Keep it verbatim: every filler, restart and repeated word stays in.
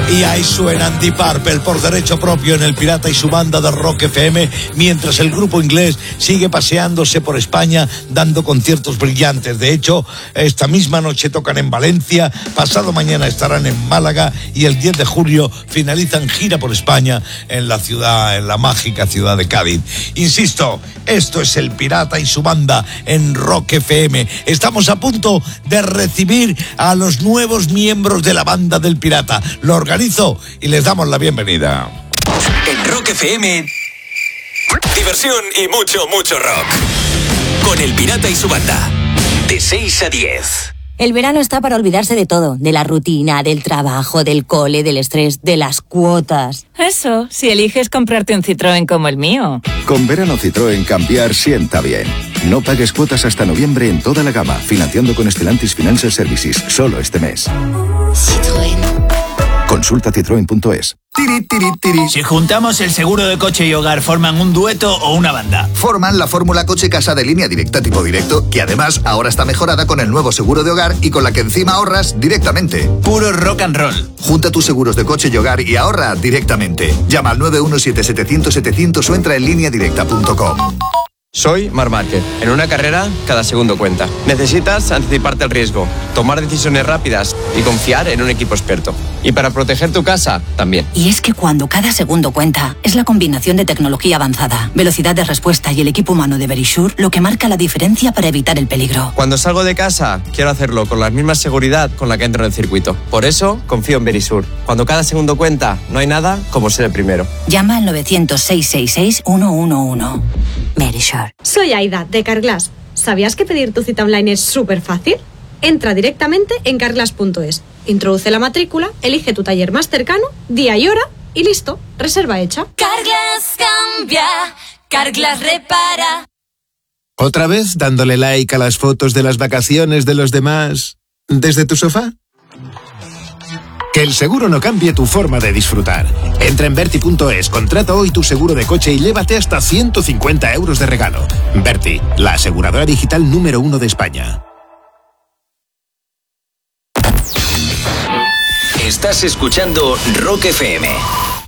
Y ahí suena Deep Purple por derecho propio en El Pirata y su banda de Rock F M, mientras el grupo inglés sigue paseándose por España dando conciertos brillantes. De hecho, esta misma noche tocan en Valencia, pasado mañana estarán en Málaga y el diez de julio finalizan gira por España en la ciudad, en la mágica ciudad de Cádiz. Insisto, esto es El Pirata y su banda en Rock F M. Estamos a punto de recibir a los nuevos miembros de la banda del Pirata. Lo organizo y les damos la bienvenida. En Rock F M, diversión y mucho, mucho rock. Con El Pirata y su banda, de seis a diez. El verano está para olvidarse de todo, de la rutina, del trabajo, del cole, del estrés, de las cuotas. Eso, si eliges comprarte un Citroën como el mío. Con verano Citroën cambiar sienta bien. No pagues cuotas hasta noviembre en toda la gama, financiando con Stellantis Financial Services, solo este mes. Citroën. Consulta citroen punto es. Tiri, tiri, tiri. Si juntamos el seguro de coche y hogar, ¿forman un dueto o una banda? Forman la fórmula coche-casa de Línea Directa tipo directo, que además ahora está mejorada con el nuevo seguro de hogar y con la que encima ahorras directamente. Puro rock and roll. Junta tus seguros de coche y hogar y ahorra directamente. Llama al nueve uno siete siete cero cero setecientos o entra en línea directa punto com. Soy Marc Márquez. En una carrera, cada segundo cuenta. Necesitas anticiparte al riesgo, tomar decisiones rápidas y confiar en un equipo experto. Y para proteger tu casa, también. Y es que cuando cada segundo cuenta, es la combinación de tecnología avanzada, velocidad de respuesta y el equipo humano de Verisure lo que marca la diferencia para evitar el peligro. Cuando salgo de casa, quiero hacerlo con la misma seguridad con la que entro en el circuito. Por eso, confío en Verisure. Cuando cada segundo cuenta, no hay nada como ser el primero. Llama al novecientos, seiscientos sesenta y seis, ciento once. Verisure. Soy Aida, de Carglass. ¿Sabías que pedir tu cita online es súper fácil? Entra directamente en carglass punto es, introduce la matrícula, elige tu taller más cercano, día y hora, y listo, reserva hecha. Carglass cambia, Carglass repara. ¿Otra vez dándole like a las fotos de las vacaciones de los demás desde tu sofá? Que el seguro no cambie tu forma de disfrutar. Entra en Verti punto es, contrata hoy tu seguro de coche y llévate hasta ciento cincuenta euros de regalo. Verti, la aseguradora digital número uno de España. Estás escuchando Rock F M.